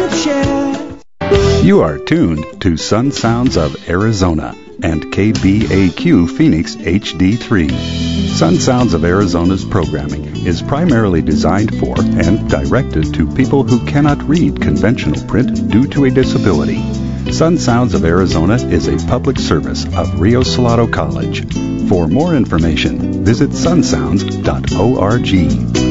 You are tuned to Sun Sounds of Arizona and KBAQ Phoenix HD3. Sun Sounds of Arizona's programming is primarily designed for and directed to people who cannot read conventional print due to a disability. Sun Sounds of Arizona is a public service of Rio Salado College. For more information, visit sunsounds.org.